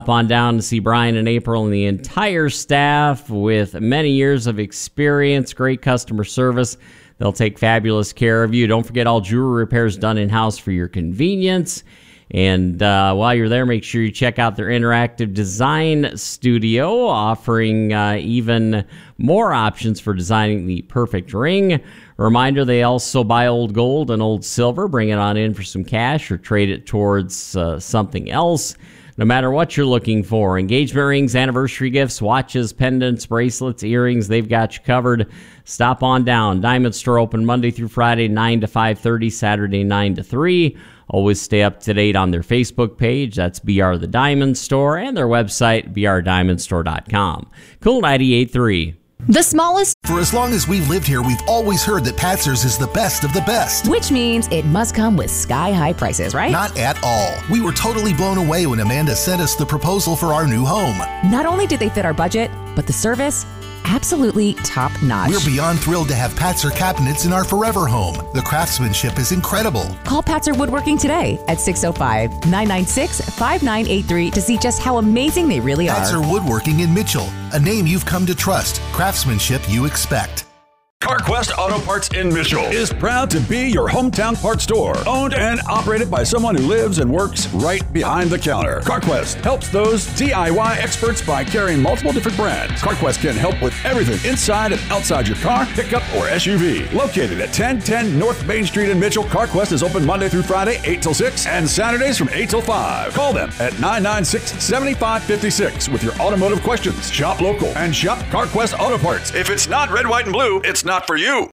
on down to see Brian and April and the entire staff with many years of experience, great customer service. They'll take fabulous care of you. Don't forget, all jewelry repairs done in-house for your convenience. And while you're there, make sure you check out their interactive design studio, offering even more options for designing the perfect ring. A reminder, they also buy old gold and old silver, bring it on in for some cash or trade it towards something else. No matter what you're looking for, engagement rings, anniversary gifts, watches, pendants, bracelets, earrings, they've got you covered. Stop on down. Diamond Store open Monday through Friday, 9 to 5:30, Saturday, 9 to 3. Always stay up to date on their Facebook page. That's BR The Diamond Store, and their website, brdiamondstore.com. Cool 98.3. The smallest. For as long as we've lived here, we've always heard that Patzer's is the best of the best. Which means it must come with sky-high prices, right? Not at all. We were totally blown away when Amanda sent us the proposal for our new home. Not only did they fit our budget, but the service, absolutely top-notch. We're beyond thrilled to have Patzer cabinets in our forever home. The craftsmanship is incredible. Call Patzer Woodworking today at 605-996-5983 to see just how amazing they really are. Patzer Woodworking in Mitchell, a name you've come to trust, craftsmanship you expect. CarQuest Auto Parts in Mitchell is proud to be your hometown parts store, owned and operated by someone who lives and works right behind the counter. CarQuest helps those DIY experts by carrying multiple different brands. CarQuest can help with everything inside and outside your car, pickup, or SUV. Located at 1010 North Main Street in Mitchell, CarQuest is open Monday through Friday, 8 till 6, and Saturdays from 8 till 5. Call them at 996-7556 with your automotive questions. Shop local and shop CarQuest Auto Parts. If it's not red, white, and blue, it's not for you.